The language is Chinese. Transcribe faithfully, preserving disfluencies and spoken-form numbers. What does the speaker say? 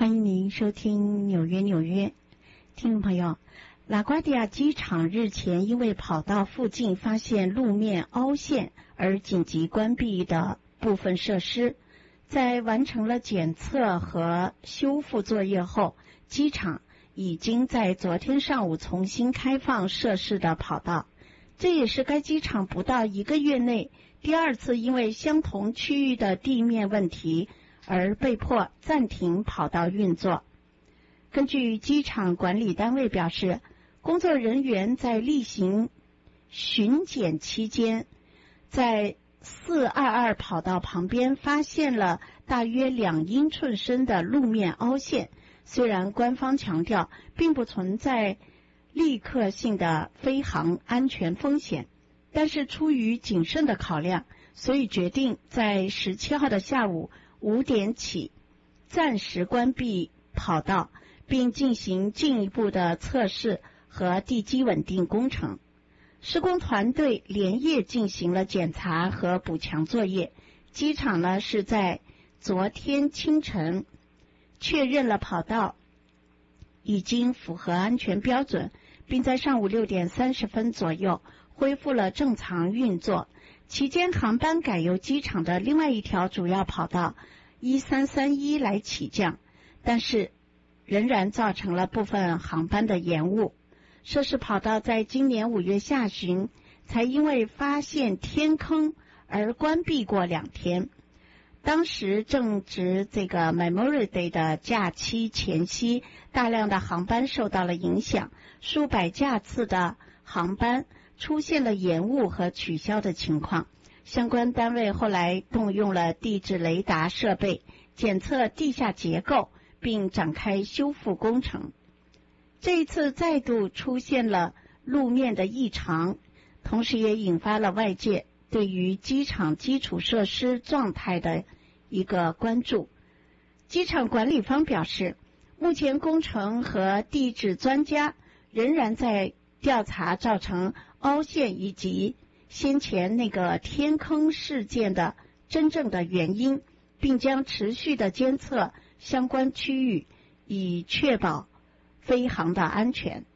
欢迎您收听纽约纽约。听众朋友，拉瓜迪亚机场日前因为跑道附近发现路面凹陷而紧急关闭的部分设施，在完成了检测和修复作业后，机场已经在昨天上午重新开放设施的跑道。这也是该机场不到一个月内第二次因为相同区域的地面问题而被迫暂停跑道运作。根据机场管理单位表示，工作人员在例行巡检期间，在四二二跑道旁边发现了大约两英寸深的路面凹陷。虽然官方强调并不存在立刻性的飞航安全风险，但是出于谨慎的考量，所以决定在十七号的下午五点起暂时关闭跑道，并进行进一步的测试和地基稳定工程。施工团队连夜进行了检查和补强作业。机场呢是在昨天清晨确认了跑道已经符合安全标准，并在上午六点三十分左右恢复了正常运作。期间航班改由机场的另外一条主要跑道一三三一来起降，但是仍然造成了部分航班的延误。涉事跑道在今年五月下旬才因为发现天坑而关闭过两天。当时正值这个 Memorial Day 的假期前夕，大量的航班受到了影响，数百架次的航班出现了延误和取消的情况。相关单位后来动用了地质雷达设备检测地下结构，并展开修复工程。这一次再度出现了路面的异常，同时也引发了外界对于机场基础设施状态的一个关注。机场管理方表示，目前工程和地质专家仍然在调查造成凹陷以及先前那个天坑事件的真正的原因，并将持续的监测相关区域，以确保飞航的安全。